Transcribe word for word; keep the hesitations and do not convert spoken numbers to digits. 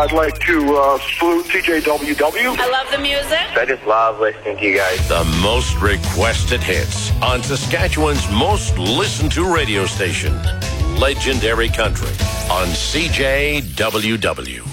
I'd like to uh, salute C J W W. I love the music. I just love listening to you guys. The most requested hits on Saskatchewan's most listened to radio station, Legendary Country, on C J W W.